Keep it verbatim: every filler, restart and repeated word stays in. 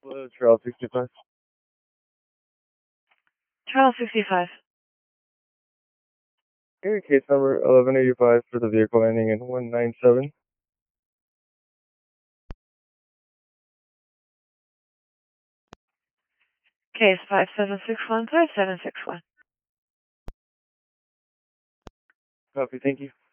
Hello, Charles sixty-five. Charles sixty-five. Here, case number eleven eighty-five for the vehicle ending in one nine seven. Case five seven six one five seven six one. Copy, thank you.